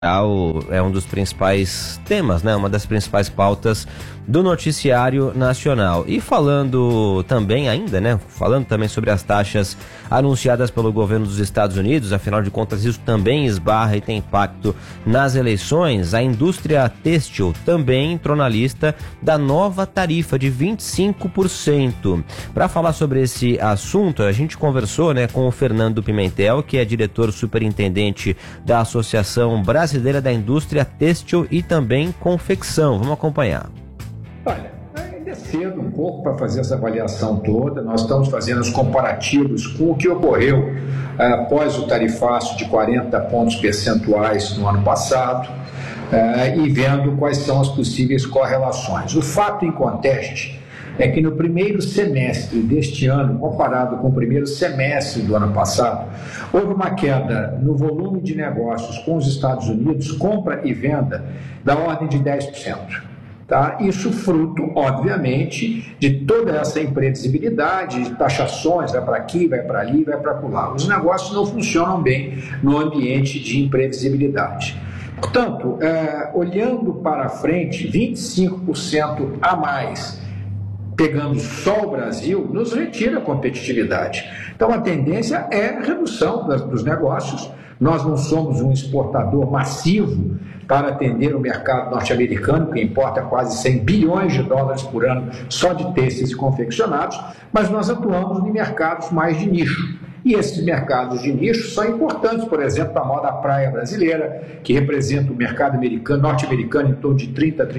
É um dos principais temas, né? Uma das principais pautas do noticiário nacional. E falando também sobre as taxas anunciadas pelo governo dos Estados Unidos, afinal de contas isso também esbarra e tem impacto nas eleições, a indústria têxtil também entrou na lista da nova tarifa de 25%. Para falar sobre esse assunto, a gente conversou, com o Fernando Pimentel, que é diretor superintendente da Associação Brasileira da Indústria Têxtil e também Confecção. Vamos acompanhar. Olha, ainda é cedo um pouco para fazer essa avaliação toda. Nós estamos fazendo os comparativos com o que ocorreu após o tarifaço de 40 pontos percentuais no ano passado e vendo quais são as possíveis correlações. O fato em conteste é que no primeiro semestre deste ano, comparado com o primeiro semestre do ano passado, houve uma queda no volume de negócios com os Estados Unidos, compra e venda, da ordem de 10%. Tá? Isso fruto, obviamente, de toda essa imprevisibilidade, de taxações, vai para aqui, vai para ali, vai para lá. Os negócios não funcionam bem no ambiente de imprevisibilidade. Portanto, olhando para frente, 25% a mais, pegando só o Brasil, nos retira a competitividade. Então, a tendência é a redução dos negócios. Nós não somos um exportador massivo para atender o mercado norte-americano, que importa quase 100 bilhões de dólares por ano só de têxteis e confeccionados, mas nós atuamos em mercados mais de nicho. E esses mercados de nicho são importantes, por exemplo, para a moda praia brasileira, que representa o mercado norte-americano em torno de 30% a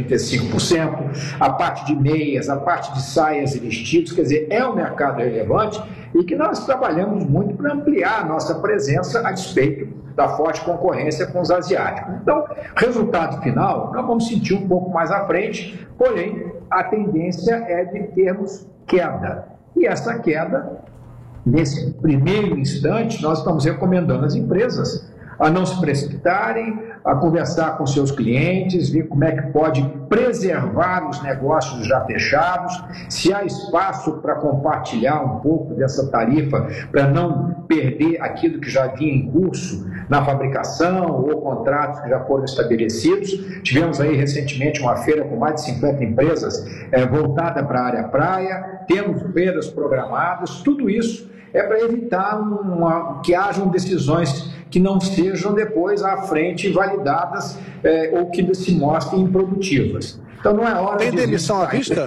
35%, a parte de meias, a parte de saias e vestidos, quer dizer, é um mercado relevante e que nós trabalhamos muito para ampliar a nossa presença a despeito da forte concorrência com os asiáticos. Então, resultado final, nós vamos sentir um pouco mais à frente, porém, a tendência é de termos queda. E essa queda, nesse primeiro instante, nós estamos recomendando às empresas a não se precipitarem, a conversar com seus clientes, ver como é que pode preservar os negócios já fechados, se há espaço para compartilhar um pouco dessa tarifa, para não perder aquilo que já vinha em curso na fabricação ou contratos que já foram estabelecidos. Tivemos aí recentemente uma feira com mais de 50 empresas voltada para a área praia, temos feiras programadas, tudo isso é para evitar que hajam decisões que não sejam depois à frente validadas ou que se mostrem improdutivas. Então não é hora de... Tem demissão à vista?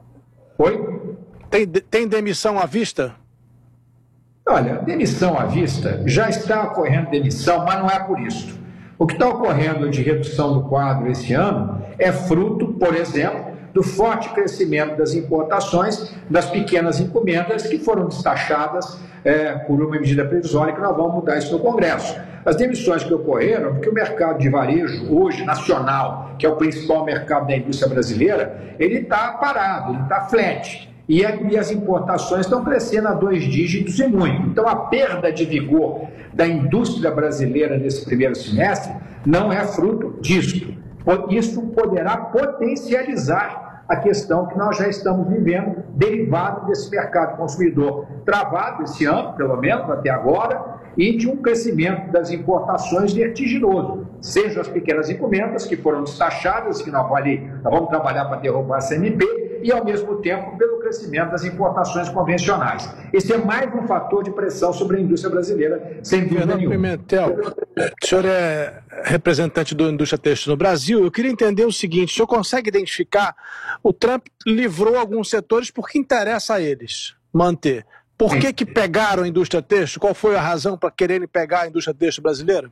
Oi? Tem demissão à vista? Olha, demissão à vista, já está ocorrendo demissão, mas não é por isso. O que está ocorrendo de redução do quadro esse ano é fruto, por exemplo, do forte crescimento das importações, das pequenas encomendas que foram destachadas por uma medida provisória que nós vamos mudar isso no Congresso. As demissões que ocorreram porque o mercado de varejo, hoje, nacional, que é o principal mercado da indústria brasileira, ele está parado, ele está flat. E as importações estão crescendo a 2 dígitos e muito. Então, a perda de vigor da indústria brasileira nesse primeiro semestre não é fruto disso. Isso poderá potencializar a questão que nós já estamos vivendo, derivado desse mercado consumidor travado esse ano, pelo menos até agora, e de um crescimento das importações vertiginoso, seja as pequenas encomendas que foram destachadas, que nós vamos trabalhar para derrubar a CMP, e ao mesmo tempo pelo crescimento das importações convencionais. Esse é mais um fator de pressão sobre a indústria brasileira, sem dúvida nenhuma. Pimentel, o senhor é representante da indústria têxtil no Brasil. Eu queria entender o seguinte: o senhor consegue identificar, o Trump livrou alguns setores porque interessa a eles manter. Por que pegaram a indústria têxtil? Qual foi a razão para quererem pegar a indústria têxtil brasileira?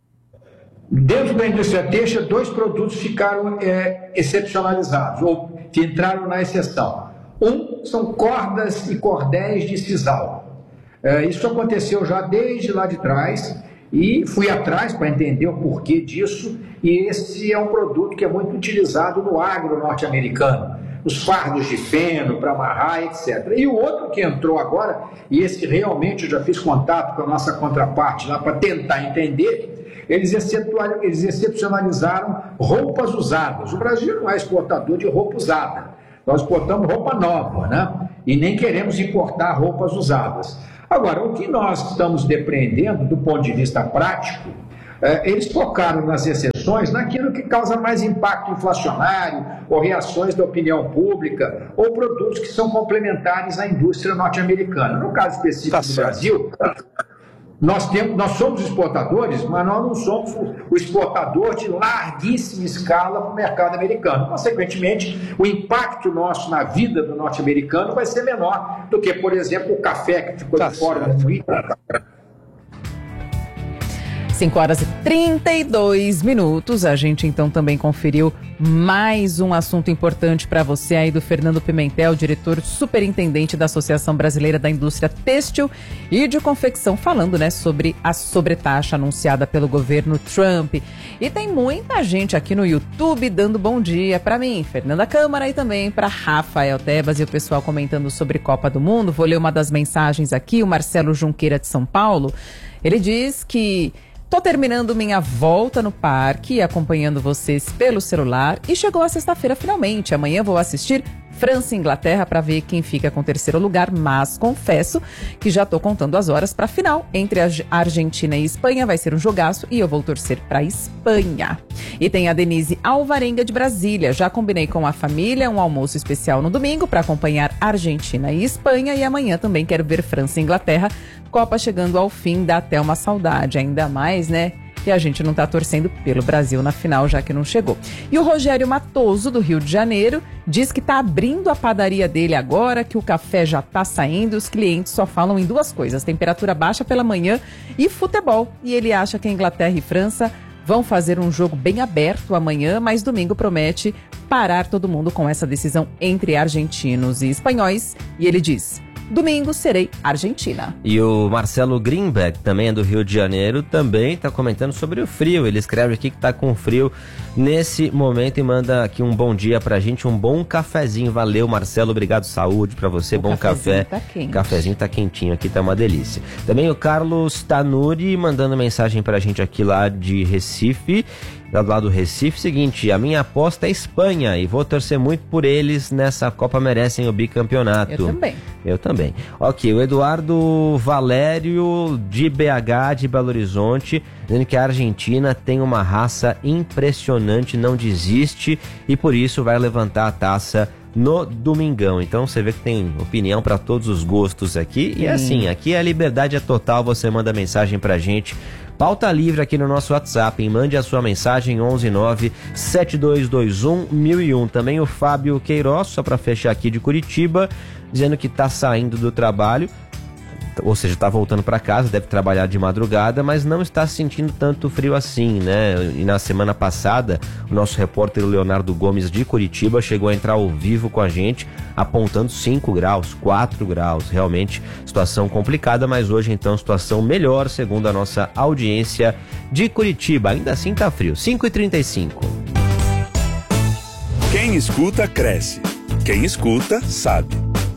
Dentro da indústria têxtil, 2 produtos ficaram excepcionalizados, ou que entraram na exceção. Um são cordas e cordéis de sisal. Isso aconteceu já desde lá de trás, e fui atrás para entender o porquê disso, e esse é um produto que é muito utilizado no agro norte-americano, os fardos de feno para amarrar, etc. E o outro que entrou agora, e esse realmente eu já fiz contato com a nossa contraparte lá para tentar entender, eles excepcionalizaram roupas usadas. O Brasil não é exportador de roupa usada, nós exportamos roupa nova, né? E nem queremos importar roupas usadas. Agora, o que nós estamos depreendendo do ponto de vista prático, Eles focaram nas exceções naquilo que causa mais impacto inflacionário, ou reações da opinião pública, ou produtos que são complementares à indústria norte-americana. No caso específico do Brasil, nós somos exportadores, mas nós não somos o exportador de larguíssima escala para o mercado americano. Consequentemente, o impacto nosso na vida do norte-americano vai ser menor do que, por exemplo, o café que ficou de fora do Twitter. 5h32. A gente então também conferiu mais um assunto importante para você aí do Fernando Pimentel, diretor superintendente da Associação Brasileira da Indústria Têxtil e de Confecção, falando, né, sobre a sobretaxa anunciada pelo governo Trump. E tem muita gente aqui no YouTube dando bom dia para mim, Fernanda Câmara, e também para Rafael Tebas e o pessoal comentando sobre Copa do Mundo. Vou ler uma das mensagens aqui, o Marcelo Junqueira de São Paulo. Ele diz que: tô terminando minha volta no parque, acompanhando vocês pelo celular, e chegou a sexta-feira finalmente. Amanhã vou assistir França e Inglaterra para ver quem fica com o terceiro lugar, mas confesso que já tô contando as horas para a final entre a Argentina e Espanha. Vai ser um jogaço e eu vou torcer para Espanha. E tem a Denise Alvarenga de Brasília. Já combinei com a família um almoço especial no domingo para acompanhar Argentina e Espanha, e amanhã também quero ver França e Inglaterra. Copa chegando ao fim, dá até uma saudade, ainda mais, né? E a gente não tá torcendo pelo Brasil na final, já que não chegou. E o Rogério Matoso, do Rio de Janeiro, diz que tá abrindo a padaria dele agora, que o café já tá saindo, os clientes só falam em duas coisas: temperatura baixa pela manhã e futebol. E ele acha que a Inglaterra e França vão fazer um jogo bem aberto amanhã, mas domingo promete parar todo mundo com essa decisão entre argentinos e espanhóis. E ele diz: domingo serei Argentina. E o Marcelo Greenberg, também é do Rio de Janeiro, também está comentando sobre o frio. Ele escreve aqui que está com frio nesse momento e manda aqui um bom dia pra gente, um bom cafezinho. Valeu, Marcelo, obrigado, saúde pra você, bom café. Tá quente. Cafezinho tá quentinho aqui, tá uma delícia. Também o Carlos Tanuri mandando mensagem pra gente aqui lá de Recife. Lá do Recife, seguinte: a minha aposta é Espanha e vou torcer muito por eles nessa Copa, merecem o bicampeonato. Eu também. Ok, o Eduardo Valério de BH, de Belo Horizonte, dizendo que a Argentina tem uma raça impressionante, não desiste e por isso vai levantar a taça no domingão. Então você vê que tem opinião para todos os gostos aqui. E assim, aqui a liberdade é total, você manda mensagem pra gente. Pauta livre aqui no nosso WhatsApp, hein? Mande a sua mensagem 119-7221-1001. Também o Fábio Queiroz, só para fechar aqui, de Curitiba, dizendo que está saindo do trabalho, ou seja, está voltando para casa, deve trabalhar de madrugada, mas não está sentindo tanto frio assim, né? E na semana passada, o nosso repórter Leonardo Gomes de Curitiba chegou a entrar ao vivo com a gente, apontando 5 graus, 4 graus, realmente situação complicada, mas hoje então situação melhor, segundo a nossa audiência de Curitiba. Ainda assim tá frio, 5h35. Quem escuta, cresce. Quem escuta, sabe.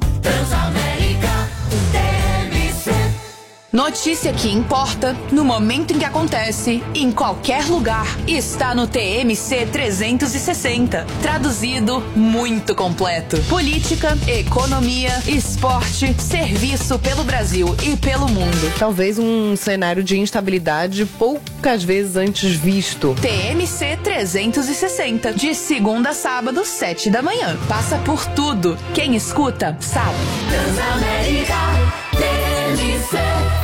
Notícia que importa, no momento em que acontece, em qualquer lugar, está no TMC 360. Traduzido, muito completo. Política, economia, esporte, serviço pelo Brasil e pelo mundo. Talvez um cenário de instabilidade poucas vezes antes visto. TMC 360, de segunda a sábado, 7 da manhã. Passa por tudo. Quem escuta, sabe. Transamérica TMC.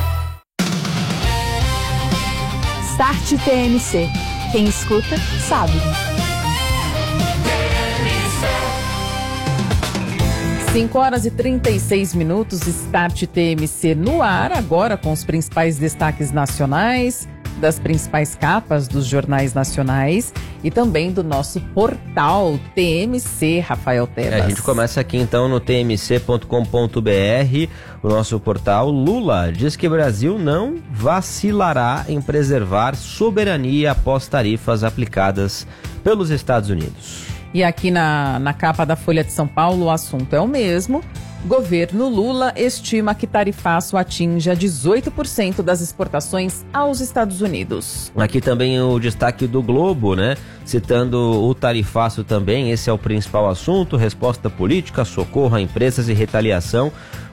Start TMC. Quem escuta, sabe. 5h36, Start TMC no ar, agora com os principais destaques nacionais, das principais capas dos jornais nacionais e também do nosso portal TMC, Rafael Tebas. A gente começa aqui então no tmc.com.br, o nosso portal. Lula diz que o Brasil não vacilará em preservar soberania após tarifas aplicadas pelos Estados Unidos. E aqui na capa da Folha de São Paulo o assunto é o mesmo. Governo Lula estima que tarifaço atinja 18% das exportações aos Estados Unidos. Aqui também o destaque do Globo, né? Citando o tarifaço também, esse é o principal assunto: resposta política, socorro a empresas e retaliação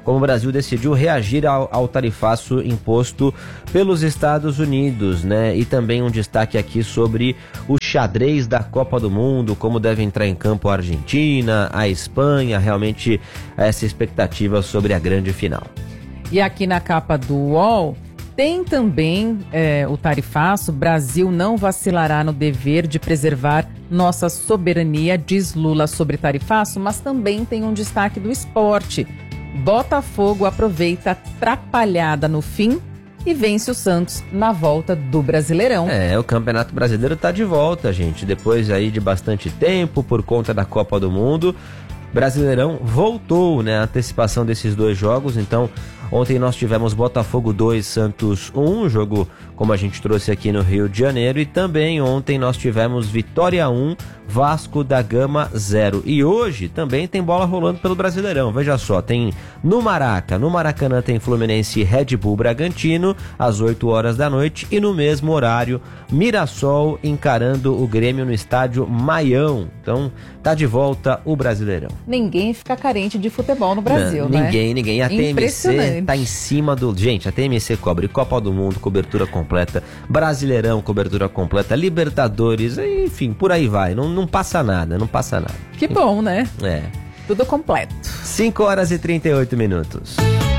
como o Brasil decidiu reagir ao tarifaço imposto pelos Estados Unidos, né? E também um destaque aqui sobre o xadrez da Copa do Mundo, como deve entrar em campo a Argentina, a Espanha, realmente essa expectativa sobre a grande final. E aqui na capa do UOL tem também o tarifaço. Brasil não vacilará no dever de preservar nossa soberania, diz Lula sobre tarifaço, mas também tem um destaque do esporte. Botafogo aproveita a atrapalhada no fim e vence o Santos na volta do Brasileirão. O Campeonato Brasileiro tá de volta, gente. Depois aí de bastante tempo, por conta da Copa do Mundo, Brasileirão voltou, né? A antecipação desses 2 jogos. Então, ontem nós tivemos Botafogo 2, Santos 1, jogo como a gente trouxe aqui no Rio de Janeiro. E também ontem nós tivemos Vitória 1, Vasco da Gama 0. E hoje também tem bola rolando pelo Brasileirão. Veja só, tem no Maracanã tem Fluminense e Red Bull Bragantino às 8 horas da noite. E no mesmo horário, Mirassol encarando o Grêmio no estádio Maião. Então, tá de volta o Brasileirão. Ninguém fica carente de futebol no Brasil, né? Ninguém. A TMC tá em cima do... Gente, a TMC cobre Copa do Mundo, cobertura completa, Brasileirão, cobertura completa, Libertadores, enfim, por aí vai. Não passa nada. Que bom, né? Tudo completo. 5 horas e 38 minutos.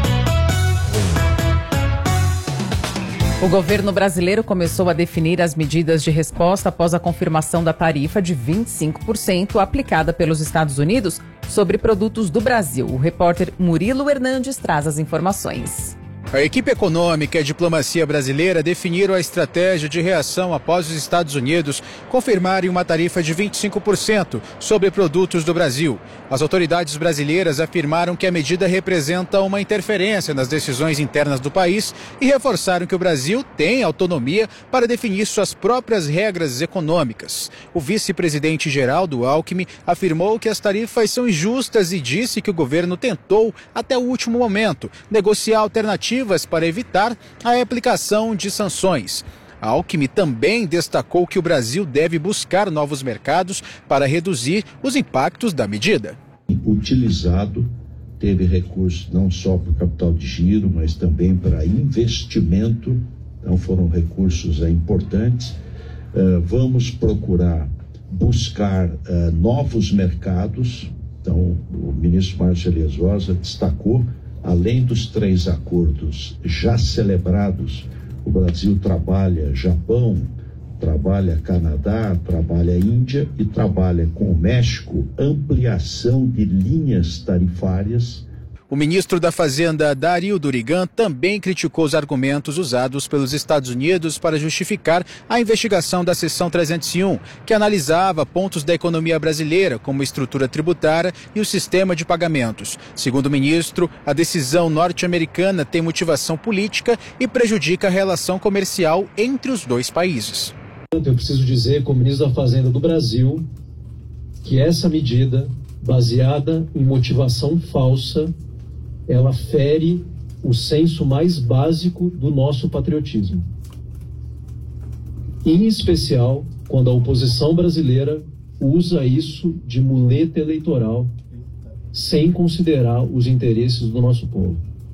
O governo brasileiro começou a definir as medidas de resposta após a confirmação da tarifa de 25% aplicada pelos Estados Unidos sobre produtos do Brasil. O repórter Murilo Hernandes traz as informações. A equipe econômica e a diplomacia brasileira definiram a estratégia de reação após os Estados Unidos confirmarem uma tarifa de 25% sobre produtos do Brasil. As autoridades brasileiras afirmaram que a medida representa uma interferência nas decisões internas do país e reforçaram que o Brasil tem autonomia para definir suas próprias regras econômicas. O vice-presidente Geraldo Alckmin afirmou que as tarifas são injustas e disse que o governo tentou, até o último momento, negociar alternativas para evitar a aplicação de sanções. Alckmin também destacou que o Brasil deve buscar novos mercados para reduzir os impactos da medida. Utilizado, teve recursos não só para o capital de giro, mas também para investimento, então foram recursos importantes. Vamos procurar buscar novos mercados, então o ministro Márcio Elias Rosa destacou, além dos 3 acordos já celebrados, o Brasil trabalha Japão, trabalha Canadá, trabalha Índia e trabalha com o México ampliação de linhas tarifárias. O ministro da Fazenda, Dario Durigan, também criticou os argumentos usados pelos Estados Unidos para justificar a investigação da Seção 301, que analisava pontos da economia brasileira, como a estrutura tributária e o sistema de pagamentos. Segundo o ministro, a decisão norte-americana tem motivação política e prejudica a relação comercial entre os 2 países. Eu preciso dizer, como ministro da Fazenda do Brasil, que essa medida, baseada em motivação falsa, ela fere o senso mais básico do nosso patriotismo. Em especial, quando a oposição brasileira usa isso de muleta eleitoral, sem considerar os interesses do nosso povo.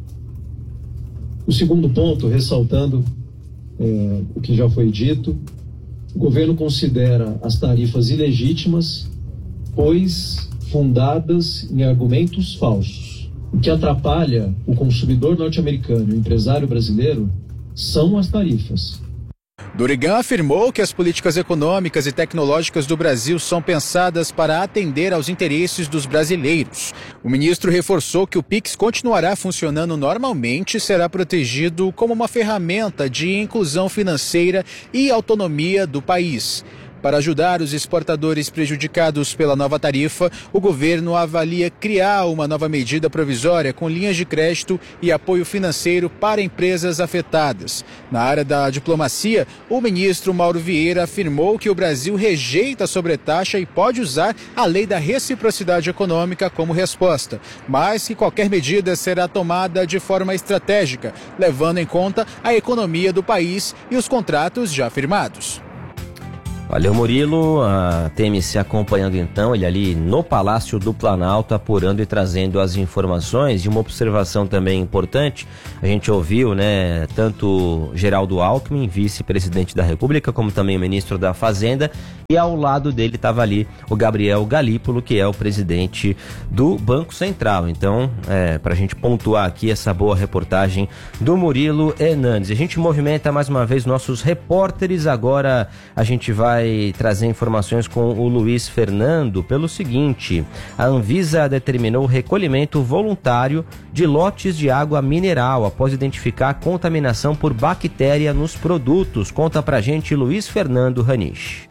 O segundo ponto, ressaltando o que já foi dito, o governo considera as tarifas ilegítimas, pois fundadas em argumentos falsos. O que atrapalha o consumidor norte-americano e o empresário brasileiro são as tarifas. Durigan afirmou que as políticas econômicas e tecnológicas do Brasil são pensadas para atender aos interesses dos brasileiros. O ministro reforçou que o Pix continuará funcionando normalmente e será protegido como uma ferramenta de inclusão financeira e autonomia do país. Para ajudar os exportadores prejudicados pela nova tarifa, o governo avalia criar uma nova medida provisória com linhas de crédito e apoio financeiro para empresas afetadas. Na área da diplomacia, o ministro Mauro Vieira afirmou que o Brasil rejeita a sobretaxa e pode usar a lei da reciprocidade econômica como resposta, mas que qualquer medida será tomada de forma estratégica, levando em conta a economia do país e os contratos já firmados. Valeu, Murilo. A TMC acompanhando então, ele ali no Palácio do Planalto, apurando e trazendo as informações. E uma observação também importante, a gente ouviu, né, tanto Geraldo Alckmin, vice-presidente da República, como também o ministro da Fazenda, e ao lado dele estava ali o Gabriel Galípolo, que é o presidente do Banco Central. Então, para a gente pontuar aqui essa boa reportagem do Murilo Hernandes. A gente movimenta mais uma vez nossos repórteres. Agora a gente vai trazer informações com o Luiz Fernando pelo seguinte: a Anvisa determinou o recolhimento voluntário de lotes de água mineral após identificar contaminação por bactéria nos produtos. Conta pra gente Luiz Fernando Ranish.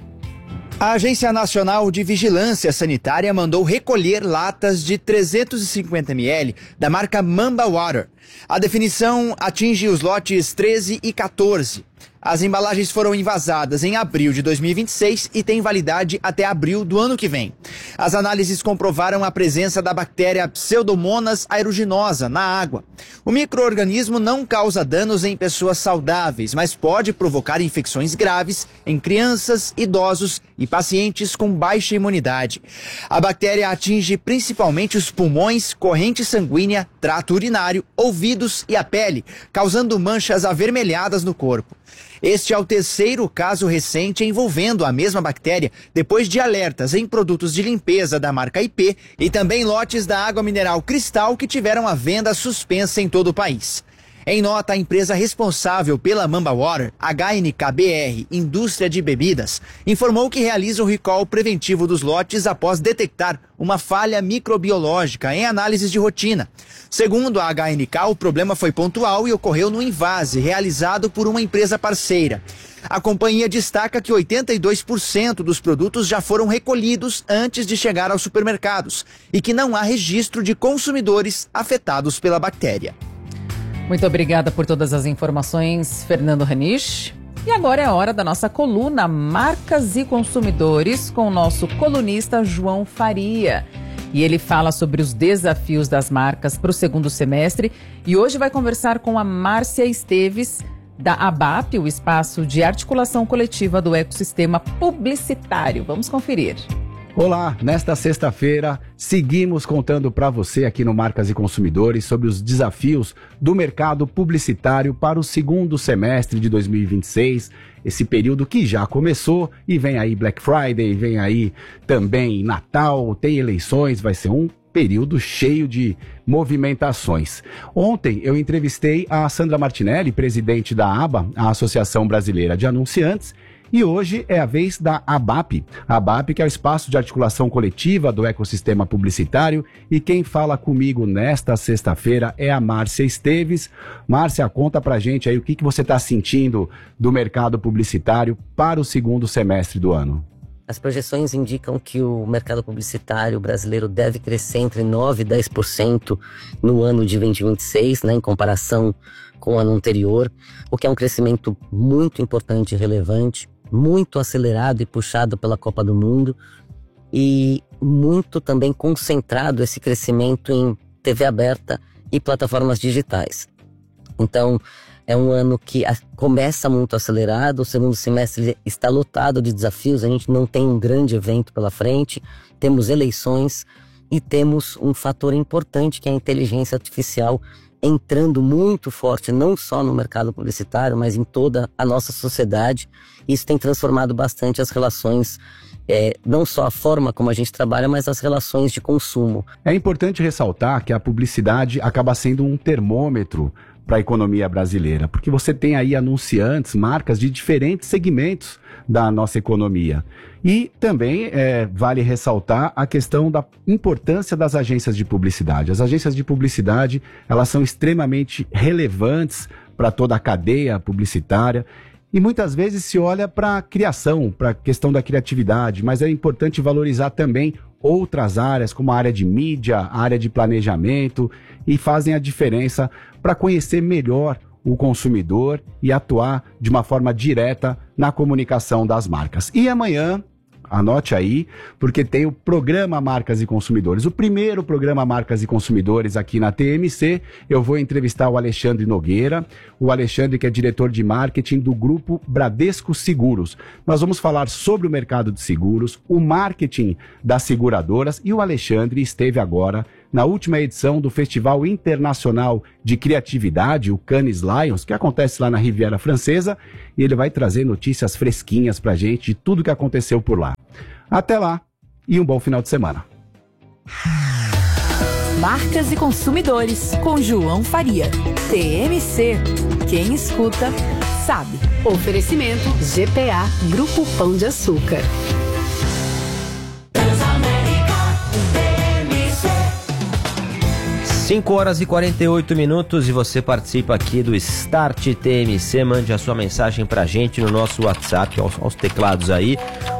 A Agência Nacional de Vigilância Sanitária mandou recolher latas de 350 ml da marca Mamba Water. A definição atinge os lotes 13 e 14. As embalagens foram envasadas em abril de 2026 e têm validade até abril do ano que vem. As análises comprovaram a presença da bactéria Pseudomonas aeruginosa na água. O micro-organismo não causa danos em pessoas saudáveis, mas pode provocar infecções graves em crianças, idosos e pacientes com baixa imunidade. A bactéria atinge principalmente os pulmões, corrente sanguínea, trato urinário, ouvidos e a pele, causando manchas avermelhadas no corpo. Este é o terceiro caso recente envolvendo a mesma bactéria, depois de alertas em produtos de limpeza da marca IP e também lotes da água mineral Cristal que tiveram a venda suspensa em todo o país. Em nota, a empresa responsável pela Mamba Water, HNKBR, Indústria de Bebidas, informou que realiza o recall preventivo dos lotes após detectar uma falha microbiológica em análises de rotina. Segundo a HNK, o problema foi pontual e ocorreu no invase realizado por uma empresa parceira. A companhia destaca que 82% dos produtos já foram recolhidos antes de chegar aos supermercados e que não há registro de consumidores afetados pela bactéria. Muito obrigada por todas as informações, Fernando Ranish. E agora é a hora da nossa coluna Marcas e Consumidores com o nosso colunista João Faria. E ele fala sobre os desafios das marcas para o segundo semestre. E hoje vai conversar com a Márcia Esteves, da ABAP, o Espaço de Articulação Coletiva do Ecossistema Publicitário. Vamos conferir. Olá, nesta sexta-feira seguimos contando para você aqui no Marcas e Consumidores sobre os desafios do mercado publicitário para o segundo semestre de 2026, esse período que já começou e vem aí Black Friday, vem aí também Natal, tem eleições, vai ser um período cheio de movimentações. Ontem eu entrevistei a Sandra Martinelli, presidente da ABA, a Associação Brasileira de Anunciantes, e hoje é a vez da ABAP. A ABAP, que é o Espaço de Articulação Coletiva do Ecossistema Publicitário, e quem fala comigo nesta sexta-feira é a Márcia Esteves. Márcia, conta pra gente aí o que você está sentindo do mercado publicitário para o segundo semestre do ano. As projeções indicam que o mercado publicitário brasileiro deve crescer entre 9% e 10% no ano de 2026, né, em comparação com o ano anterior, o que é um crescimento muito importante e relevante, muito acelerado e puxado pela Copa do Mundo e muito também concentrado esse crescimento em TV aberta e plataformas digitais. Então, é um ano que começa muito acelerado, o segundo semestre está lotado de desafios, a gente não tem um grande evento pela frente, temos eleições e temos um fator importante que é a inteligência artificial entrando muito forte, não só no mercado publicitário, mas em toda a nossa sociedade. Isso tem transformado bastante as relações, não só a forma como a gente trabalha, mas as relações de consumo. É importante ressaltar que a publicidade acaba sendo um termômetro para a economia brasileira, porque você tem aí anunciantes, marcas de diferentes segmentos da nossa economia. E também vale ressaltar a questão da importância das agências de publicidade. As agências de publicidade, elas são extremamente relevantes para toda a cadeia publicitária e muitas vezes se olha para a criação, para a questão da criatividade, mas é importante valorizar também outras áreas, como a área de mídia, a área de planejamento, e fazem a diferença para conhecer melhor o consumidor e atuar de uma forma direta na comunicação das marcas. E amanhã Anote aí, porque tem o programa Marcas e Consumidores. O primeiro programa Marcas e Consumidores aqui na TMC, eu vou entrevistar o Alexandre Nogueira, o Alexandre que é diretor de marketing do grupo Bradesco Seguros. Nós vamos falar sobre o mercado de seguros, o marketing das seguradoras, e o Alexandre esteve agora na última edição do Festival Internacional de Criatividade, o Cannes Lions, que acontece lá na Riviera Francesa, e ele vai trazer notícias fresquinhas pra gente de tudo que aconteceu por lá. Até lá e um bom final de semana. Marcas e Consumidores, com João Faria. TMC. Quem escuta, sabe. Oferecimento GPA, Grupo Pão de Açúcar. 5h48 e você participa aqui do Start TMC. Mande a sua mensagem pra gente no nosso WhatsApp, aos teclados aí,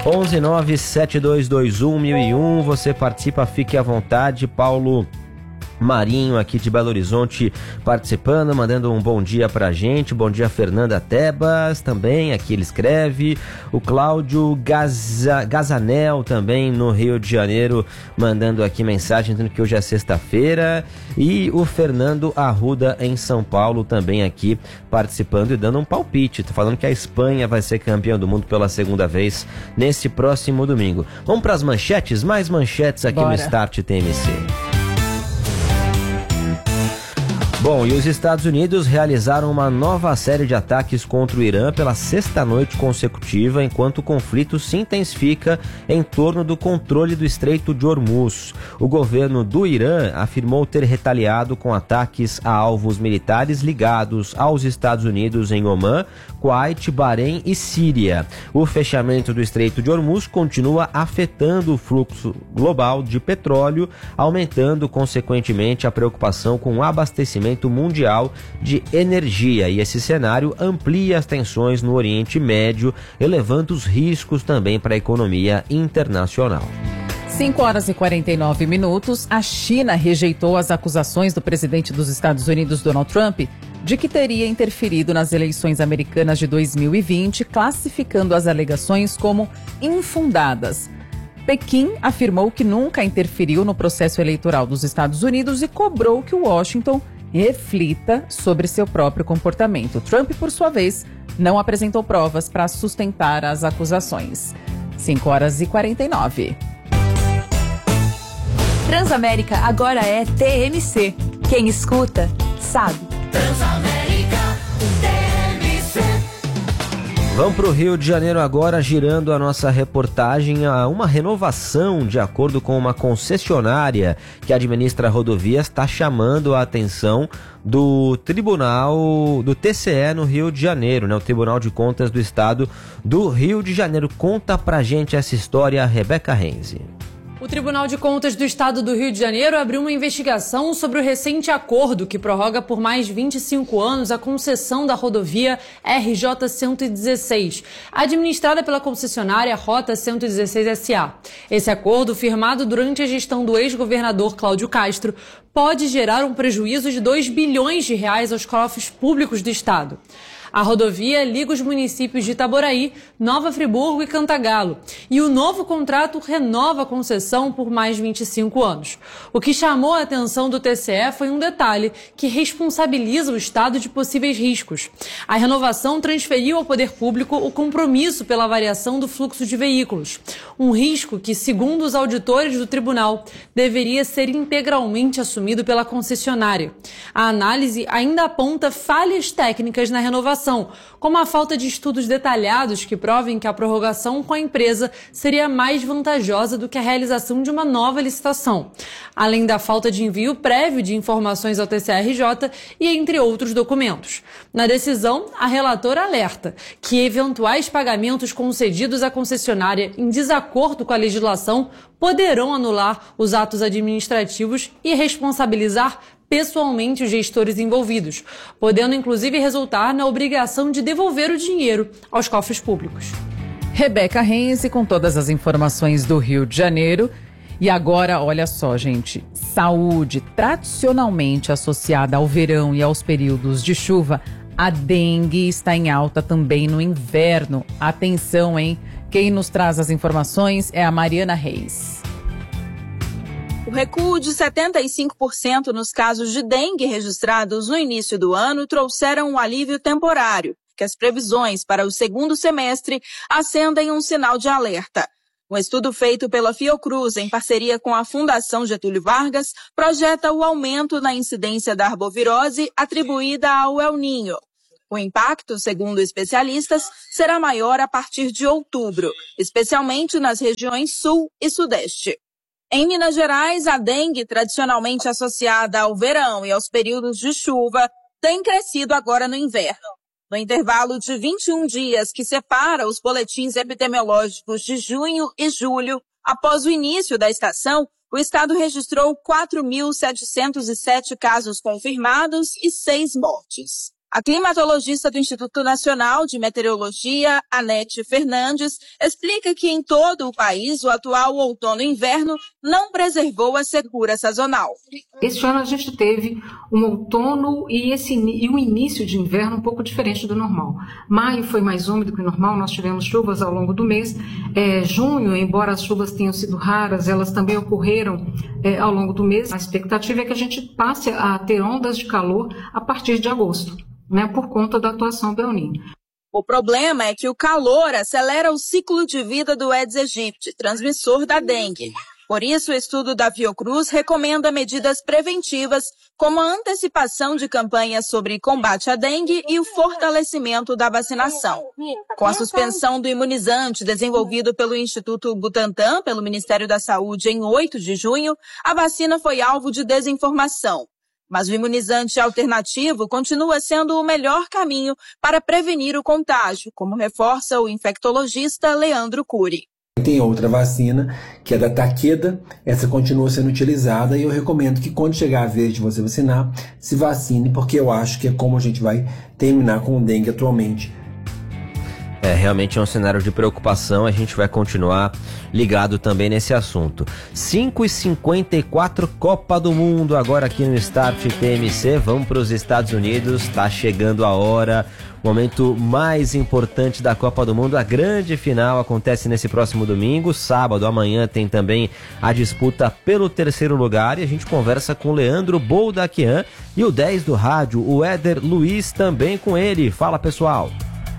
11972211001. Você participa, fique à vontade. Paulo Marinho aqui de Belo Horizonte participando, mandando um bom dia pra gente. Bom dia, Fernanda Tebas também, aqui ele escreve. O Cláudio Gazanel também no Rio de Janeiro mandando aqui mensagem dizendo que hoje é sexta-feira. E o Fernando Arruda em São Paulo também aqui participando e dando um palpite. Tá falando que a Espanha vai ser campeã do mundo pela segunda vez nesse próximo domingo. Vamos pras manchetes? Mais manchetes aqui no Start TMC. Bom, e os Estados Unidos realizaram uma nova série de ataques contra o Irã pela sexta noite consecutiva, enquanto o conflito se intensifica em torno do controle do Estreito de Hormuz. O governo do Irã afirmou ter retaliado com ataques a alvos militares ligados aos Estados Unidos em Omã, Kuwait, Bahrein e Síria. O fechamento do Estreito de Hormuz continua afetando o fluxo global de petróleo, aumentando consequentemente a preocupação com o abastecimento mundial de energia, e esse cenário amplia as tensões no Oriente Médio, elevando os riscos também para a economia internacional. 5h49, a China rejeitou as acusações do presidente dos Estados Unidos, Donald Trump, de que teria interferido nas eleições americanas de 2020, classificando as alegações como infundadas. Pequim afirmou que nunca interferiu no processo eleitoral dos Estados Unidos e cobrou que Washington reflita sobre seu próprio comportamento. Trump, por sua vez, não apresentou provas para sustentar as acusações. 5h49. Transamérica agora é TMC. Quem escuta, sabe. Transamérica, TMC. Vamos para o Rio de Janeiro agora, girando a nossa reportagem a uma renovação de acordo com uma concessionária que administra rodovias, está chamando a atenção do Tribunal do TCE no Rio de Janeiro, né? O Tribunal de Contas do Estado do Rio de Janeiro. Conta pra gente essa história, a Rebeca Renzi. O Tribunal de Contas do Estado do Rio de Janeiro abriu uma investigação sobre o recente acordo que prorroga por mais 25 anos a concessão da rodovia RJ-116, administrada pela concessionária Rota 116 SA. Esse acordo, firmado durante a gestão do ex-governador Cláudio Castro, pode gerar um prejuízo de R$2 bilhões aos cofres públicos do Estado. A rodovia liga os municípios de Itaboraí, Nova Friburgo e Cantagalo. E o novo contrato renova a concessão por mais 25 anos. O que chamou a atenção do TCE foi um detalhe que responsabiliza o Estado de possíveis riscos. A renovação transferiu ao poder público o compromisso pela variação do fluxo de veículos. Um risco que, segundo os auditores do tribunal, deveria ser integralmente assumido pela concessionária. A análise ainda aponta falhas técnicas na renovação, como a falta de estudos detalhados que provem que a prorrogação com a empresa seria mais vantajosa do que a realização de uma nova licitação, além da falta de envio prévio de informações ao TCRJ e entre outros documentos. Na decisão, a relatora alerta que eventuais pagamentos concedidos à concessionária em desacordo com a legislação poderão anular os atos administrativos e responsabilizar pessoalmente os gestores envolvidos, podendo inclusive resultar na obrigação de devolver o dinheiro aos cofres públicos. Rebeca Renzi com todas as informações do Rio de Janeiro. E agora, olha só, gente, saúde tradicionalmente associada ao verão e aos períodos de chuva, a dengue está em alta também no inverno. Atenção, hein? Quem nos traz as informações é a Mariana Reis. O recuo de 75% nos casos de dengue registrados no início do ano trouxeram um alívio temporário, que as previsões para o segundo semestre acendem um sinal de alerta. Um estudo feito pela Fiocruz, em parceria com a Fundação Getúlio Vargas, projeta o aumento na incidência da arbovirose atribuída ao El Niño. O impacto, segundo especialistas, será maior a partir de outubro, especialmente nas regiões sul e sudeste. Em Minas Gerais, a dengue, tradicionalmente associada ao verão e aos períodos de chuva, tem crescido agora no inverno. No intervalo de 21 dias que separa os boletins epidemiológicos de junho e julho, após o início da estação, o estado registrou 4.707 casos confirmados e 6 mortes. A climatologista do Instituto Nacional de Meteorologia, Anete Fernandes, explica que em todo o país o atual outono e inverno não preservou a secura sazonal. Este ano a gente teve um outono e um início de inverno um pouco diferente do normal. Maio foi mais úmido que o normal, nós tivemos chuvas ao longo do mês. Junho, embora as chuvas tenham sido raras, elas também ocorreram ao longo do mês. A expectativa é que a gente passe a ter ondas de calor a partir de agosto, por conta da atuação do El Niño. O problema é que o calor acelera o ciclo de vida do Aedes aegypti, transmissor da dengue. Por isso, o estudo da Fiocruz recomenda medidas preventivas, como a antecipação de campanhas sobre combate à dengue e o fortalecimento da vacinação. Com a suspensão do imunizante desenvolvido pelo Instituto Butantan, pelo Ministério da Saúde, em 8 de junho, a vacina foi alvo de desinformação. Mas o imunizante alternativo continua sendo o melhor caminho para prevenir o contágio, como reforça o infectologista Leandro Cury. Tem outra vacina, que é da Takeda, essa continua sendo utilizada e eu recomendo que quando chegar a vez de você vacinar, se vacine, porque eu acho que é como a gente vai terminar com o dengue atualmente. Realmente é um cenário de preocupação, a gente vai continuar ligado também nesse assunto. 5h54, Copa do Mundo, agora aqui no Start TMC, vamos para os Estados Unidos, está chegando a hora, momento mais importante da Copa do Mundo, a grande final acontece nesse próximo domingo, sábado, amanhã tem também a disputa pelo terceiro lugar e a gente conversa com o Leandro Boldaquian e o 10 do rádio, o Éder Luiz, também com ele. Fala, pessoal!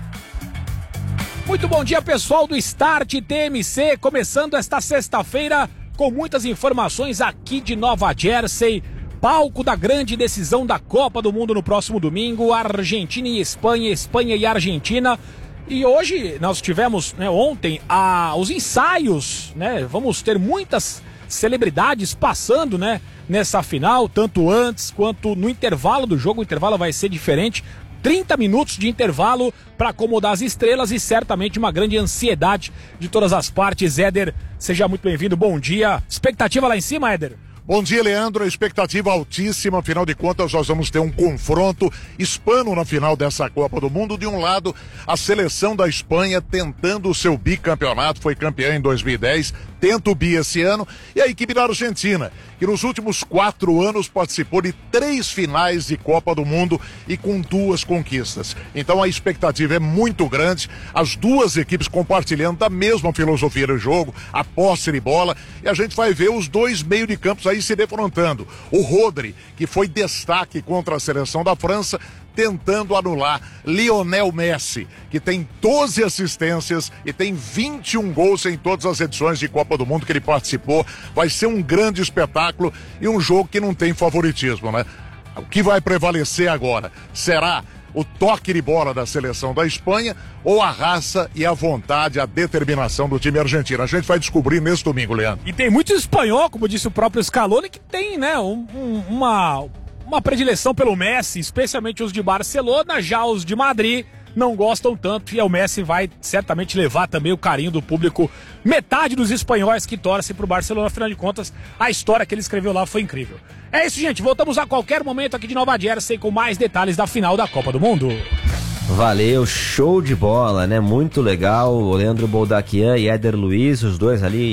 Muito bom dia, pessoal do Start TMC, começando esta sexta-feira com muitas informações aqui de Nova Jersey, palco da grande decisão da Copa do Mundo no próximo domingo, Argentina e Espanha, Espanha e Argentina. E hoje nós tivemos, ontem, os ensaios, vamos ter muitas celebridades passando, nessa final, tanto antes quanto no intervalo do jogo. O intervalo vai ser diferente. 30 minutos de intervalo para acomodar as estrelas e certamente uma grande ansiedade de todas as partes. Éder, seja muito bem-vindo, bom dia. Expectativa lá em cima, Éder? Bom dia, Leandro. A expectativa altíssima. Afinal de contas, nós vamos ter um confronto hispano na final dessa Copa do Mundo. De um lado, a seleção da Espanha tentando o seu bicampeonato, foi campeã em 2010, tenta o bi esse ano. E a equipe da Argentina, que nos últimos 4 anos participou de 3 finais de Copa do Mundo e com 2 conquistas. Então a expectativa é muito grande. As duas equipes compartilhando da mesma filosofia do jogo, a posse de bola. E a gente vai ver os dois meio de campos aí se defrontando. O Rodri, que foi destaque contra a seleção da França, tentando anular Lionel Messi, que tem 12 assistências e tem 21 gols em todas as edições de Copa do Mundo que ele participou. Vai ser um grande espetáculo e um jogo que não tem favoritismo, O que vai prevalecer agora? Será o toque de bola da seleção da Espanha ou a raça e a vontade, a determinação do time argentino? A gente vai descobrir nesse domingo, Leandro. E tem muito espanhol, como disse o próprio Scaloni, que tem, uma predileção pelo Messi, especialmente os de Barcelona. Já os de Madrid não gostam tanto e o Messi vai certamente levar também o carinho do público. Metade dos espanhóis que torcem pro Barcelona, afinal de contas, a história que ele escreveu lá foi incrível. É isso, gente, voltamos a qualquer momento aqui de Nova Jersey com mais detalhes da final da Copa do Mundo. Valeu, show de bola, Muito legal, o Leandro Boldaquian e Éder Luiz, os dois ali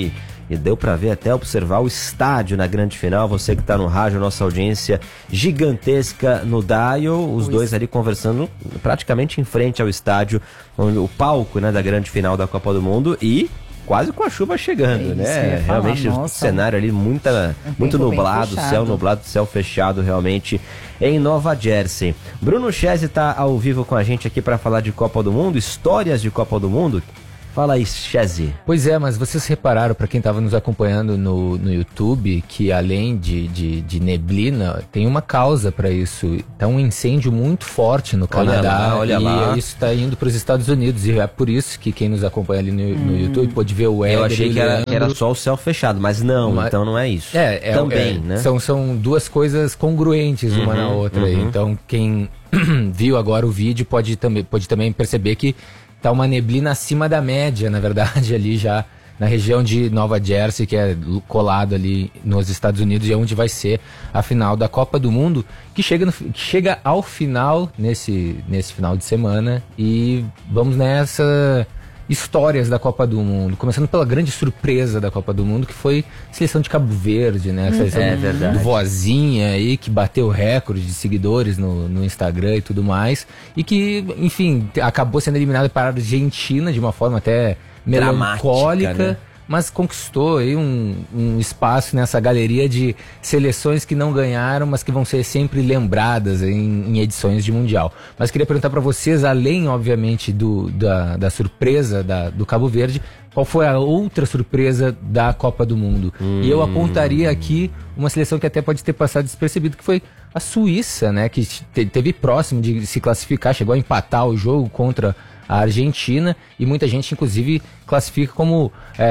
e deu para ver até observar o estádio na grande final. Você que está no rádio, nossa audiência gigantesca no Dial, os dois ali conversando praticamente em frente ao estádio, o palco, né, da grande final da Copa do Mundo, e quase com a chuva chegando, né? Realmente o cenário ali muito nublado, céu nublado, céu fechado realmente em Nova Jersey. Bruno Chese está ao vivo com a gente aqui para falar de Copa do Mundo, histórias de Copa do Mundo. Fala aí, Chese. Pois é, mas vocês repararam, para quem estava nos acompanhando no YouTube, que além de neblina, tem uma causa para isso. Tá um incêndio muito forte no Canadá. Olha lá. Isso está indo para os Estados Unidos. E é por isso que quem nos acompanha ali no YouTube pode ver o Éder. Eu achei que era só o céu fechado, mas não, então não é isso. Também, né? São duas coisas congruentes uma na outra. Então quem viu agora o vídeo pode também perceber que tá uma neblina acima da média, na verdade, ali já na região de Nova Jersey, que é colado ali nos Estados Unidos, e é onde vai ser a final da Copa do Mundo, que chega ao final nesse final de semana. E vamos nessa histórias da Copa do Mundo, começando pela grande surpresa da Copa do Mundo, que foi a seleção de Cabo Verde, né? A seleção do Vozinha aí, que bateu recorde de seguidores no Instagram e tudo mais, e que, enfim, acabou sendo eliminada para a Argentina de uma forma até melancólica, né? Mas conquistou aí um espaço nessa galeria de seleções que não ganharam, mas que vão ser sempre lembradas em edições de Mundial. Mas queria perguntar para vocês, além, obviamente, da surpresa do Cabo Verde, qual foi a outra surpresa da Copa do Mundo? E eu apontaria aqui uma seleção que até pode ter passado despercebido, que foi a Suíça, né? Que teve próximo de se classificar, chegou a empatar o jogo contra a Argentina, e muita gente inclusive classifica como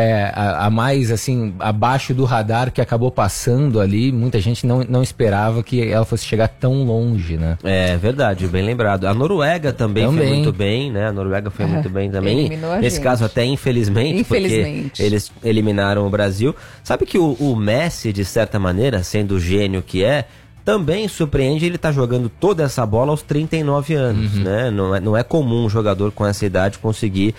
a mais assim abaixo do radar, que acabou passando ali. Muita gente não esperava que ela fosse chegar tão longe, né? É verdade, bem lembrado. A Noruega também foi muito bem, né? A Noruega foi muito bem também. Nesse caso até infelizmente, porque eles eliminaram o Brasil. Sabe que o Messi, de certa maneira, sendo o gênio que também surpreende. Ele tá jogando toda essa bola aos 39 anos, né? Não é comum um jogador com essa idade conseguir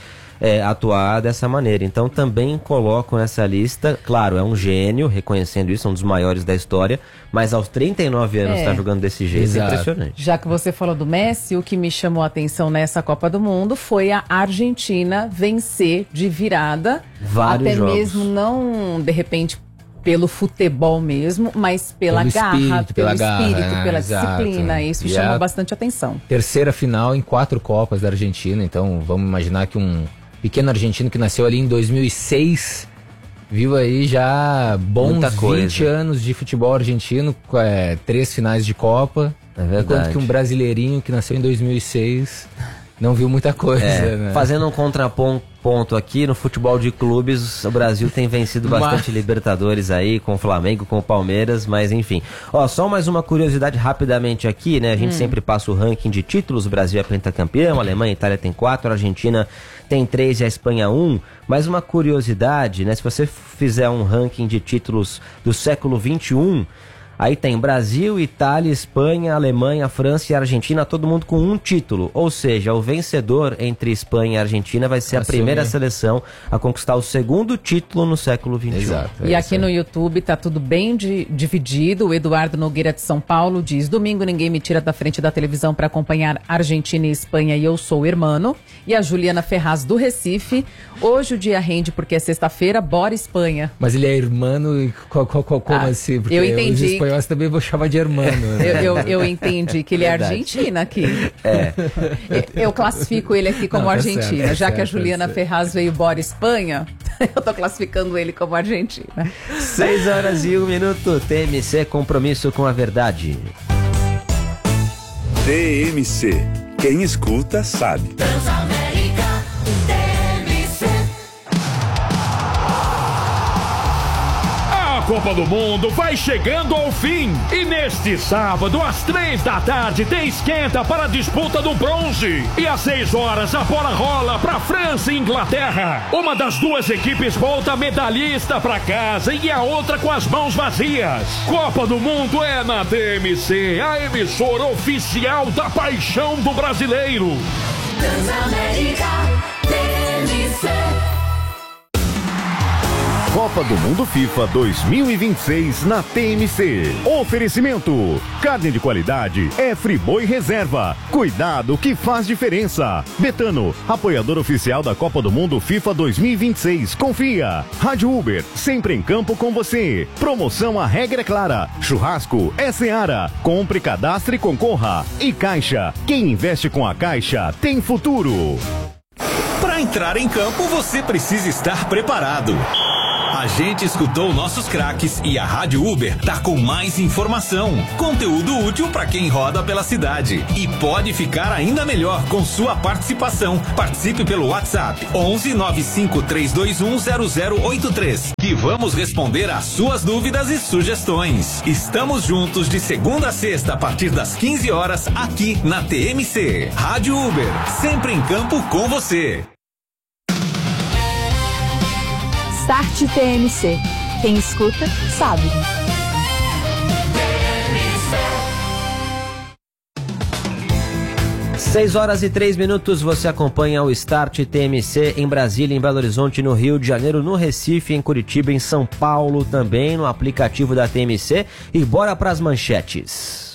atuar dessa maneira. Então também coloco nessa lista, claro, é um gênio, reconhecendo isso, um dos maiores da história, mas aos 39 anos tá jogando desse jeito. É impressionante. Já que você falou do Messi, o que me chamou a atenção nessa Copa do Mundo foi a Argentina vencer de virada, vários até jogos. Mesmo não, de repente, pelo futebol mesmo, mas pela garra, pelo espírito, pela disciplina. Isso chama bastante atenção. Terceira final em 4 Copas da Argentina. Então vamos imaginar que um pequeno argentino que nasceu ali em 2006 viu aí já bons 20 anos de futebol argentino, 3 finais de Copa. É verdade. Enquanto que um brasileirinho que nasceu em 2006 não viu muita coisa, né? Fazendo um contraponto aqui, no futebol de clubes, o Brasil tem vencido bastante Libertadores aí, com o Flamengo, com o Palmeiras, mas enfim. Só mais uma curiosidade rapidamente aqui, né? A gente sempre passa o ranking de títulos. O Brasil é pentacampeão, a Alemanha e a Itália tem 4, a Argentina tem 3 e a Espanha 1. Mas uma curiosidade, né? Se você fizer um ranking de títulos do século XXI, aí tem Brasil, Itália, Espanha, Alemanha, França e Argentina, todo mundo com um título. Ou seja, o vencedor entre Espanha e Argentina vai ser a primeira seleção a conquistar o segundo título no século XXI. Exato. E aqui no YouTube tá tudo bem dividido. O Eduardo Nogueira de São Paulo diz: domingo ninguém me tira da frente da televisão para acompanhar Argentina e Espanha e eu sou hermano. E a Juliana Ferraz do Recife: hoje o dia rende porque é sexta-feira, bora Espanha. Mas ele é hermano e como assim? Porque eu entendi. Os espanhóis também vou chamar de hermano. Né? Eu entendi que ele é Argentina aqui. Eu classifico ele aqui como Argentina. Já que a Juliana Ferraz veio bora Espanha, eu tô classificando ele como Argentina. 6 horas e 1 minuto. TMC, compromisso com a verdade. TMC. Quem escuta sabe. A Copa do Mundo vai chegando ao fim. E neste sábado, às 3 da tarde, tem esquenta para a disputa do bronze. E às 6 horas, a bola rola para França e Inglaterra. Uma das duas equipes volta medalhista para casa e a outra com as mãos vazias. Copa do Mundo é na TMC, a emissora oficial da paixão do brasileiro. Transamérica, TMC. Copa do Mundo FIFA 2026 na TMC. Oferecimento: carne de qualidade é Friboi Reserva. Cuidado que faz diferença. Betano, apoiador oficial da Copa do Mundo FIFA 2026. Confia. Rádio Uber, sempre em campo com você. Promoção A Regra é Clara. Churrasco é Seara. Compre, cadastre e concorra. E Caixa, quem investe com a Caixa tem futuro. Para entrar em campo, você precisa estar preparado. A gente escutou nossos craques e a Rádio Uber tá com mais informação, conteúdo útil para quem roda pela cidade. E pode ficar ainda melhor com sua participação. Participe pelo WhatsApp 11 95 321 0083, que vamos responder às suas dúvidas e sugestões. Estamos juntos de segunda a sexta a partir das 15 horas aqui na TMC. Rádio Uber, sempre em campo com você. Start TMC. Quem escuta, sabe. 6h03, você acompanha o Start TMC em Brasília, em Belo Horizonte, no Rio de Janeiro, no Recife, em Curitiba, em São Paulo também, no aplicativo da TMC. E bora pras manchetes.